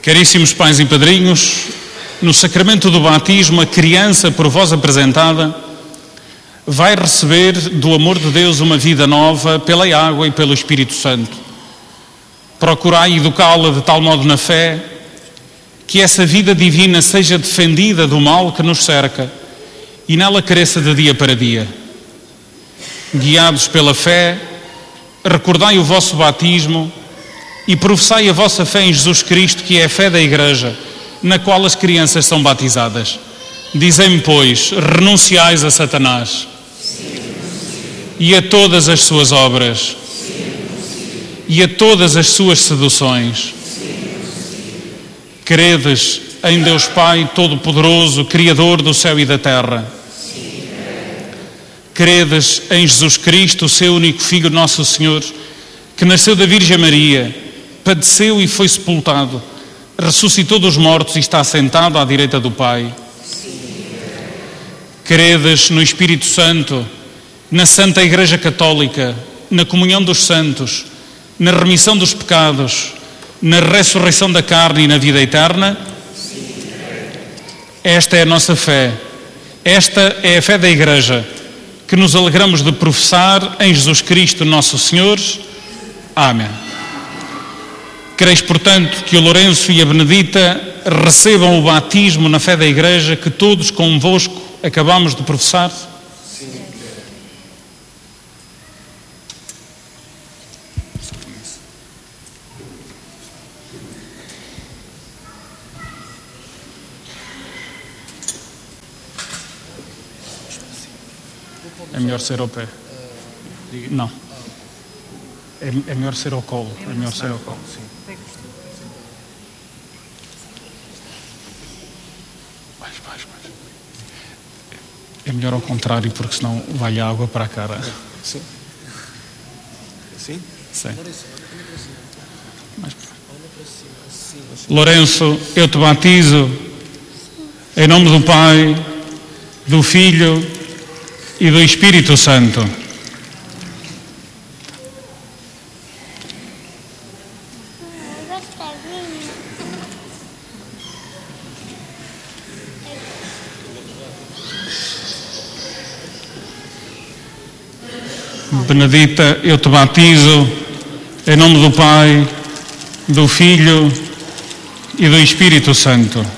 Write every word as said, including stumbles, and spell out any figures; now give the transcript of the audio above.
Caríssimos pais e padrinhos, no sacramento do batismo, a criança por vós apresentada vai receber do amor de Deus uma vida nova pela água e pelo Espírito Santo. Procurai educá-la de tal modo na fé que essa vida divina seja defendida do mal que nos cerca e nela cresça de dia para dia. Guiados pela fé, recordai o vosso batismo e professai a vossa fé em Jesus Cristo, que é a fé da Igreja, na qual as crianças são batizadas. Dizem-me, pois, renunciais a Satanás e a todas as suas obras e a todas as suas seduções. Credes em Deus Pai Todo-Poderoso, Criador do céu e da terra. Credes em Jesus Cristo, o seu único Filho, nosso Senhor, que nasceu da Virgem Maria, padeceu e foi sepultado, ressuscitou dos mortos e está sentado à direita do Pai. Credes no Espírito Santo, na Santa Igreja Católica, na comunhão dos santos, na remissão dos pecados, na ressurreição da carne e na vida eterna? Esta é a nossa fé. Esta é a fé da Igreja, que nos alegramos de professar em Jesus Cristo, nosso Senhor. Amém. Quereis, portanto, que o Lourenço e a Benedita recebam o batismo na fé da Igreja que todos convosco acabamos de professar? Sim. É melhor ser ao pé. Não. É, é melhor ser ao colo. É melhor ser ao colo, sim. Vais, vais, vais. É melhor ao contrário, porque senão vai a água para a cara. Sim. Sim? Sim. Mais para. Lourenço, eu te batizo em nome do Pai, do Filho e do Espírito Santo. Benedita, eu te batizo em nome do Pai, do Filho e do Espírito Santo.